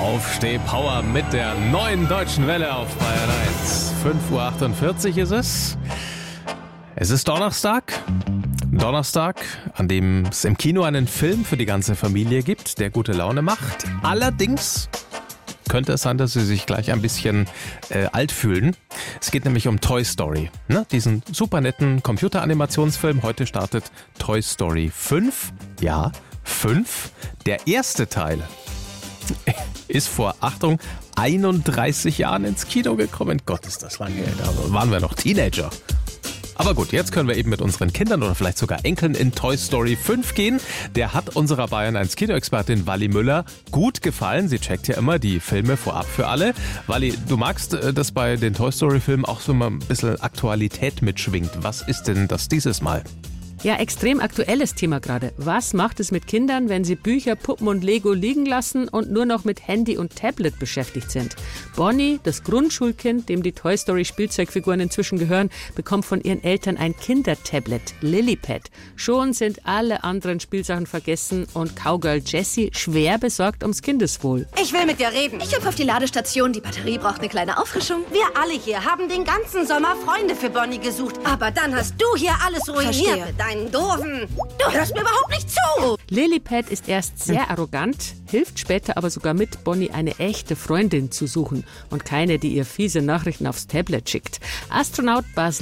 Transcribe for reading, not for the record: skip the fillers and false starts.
Aufsteh-Power mit der neuen Deutschen Welle auf Bayern 1. 5:48 Uhr ist es. Es ist Donnerstag, an dem es im Kino einen Film für die ganze Familie gibt, der gute Laune macht. Allerdings könnte es sein, dass Sie sich gleich ein bisschen alt fühlen. Es geht nämlich um Toy Story, ne? Diesen super netten Computeranimationsfilm. Heute startet Toy Story 5. Ja, 5. Der erste Teil ist vor, Achtung, 31 Jahren ins Kino gekommen. Gott, ist das lange her. Da waren wir noch Teenager. Aber gut, jetzt können wir eben mit unseren Kindern oder vielleicht sogar Enkeln in Toy Story 5 gehen. Der hat unserer Bayern 1 Kinoexpertin Wally Müller gut gefallen. Sie checkt ja immer die Filme vorab für alle. Wally, du magst, dass bei den Toy Story Filmen auch so mal ein bisschen Aktualität mitschwingt. Was ist denn das dieses Mal? Ja, extrem aktuelles Thema gerade. Was macht es mit Kindern, wenn sie Bücher, Puppen und Lego liegen lassen und nur noch mit Handy und Tablet beschäftigt sind? Bonnie, das Grundschulkind, dem die Toy Story Spielzeugfiguren inzwischen gehören, bekommt von ihren Eltern ein Kindertablet, Lillipad. Schon sind alle anderen Spielsachen vergessen und Cowgirl Jessie schwer besorgt ums Kindeswohl. Ich will mit dir reden. Ich hüpfe auf die Ladestation, die Batterie braucht eine kleine Auffrischung. Wir alle hier haben den ganzen Sommer Freunde für Bonnie gesucht. Aber dann hast du hier alles ruiniert. Verstehe. Mit deinen Doofen. Du hörst mir überhaupt nicht zu. Lillipad ist erst sehr arrogant, hilft später aber sogar mit, Bonnie eine echte Freundin zu suchen und keine, die ihr fiese Nachrichten aufs Tablet schickt. Astronaut Buzz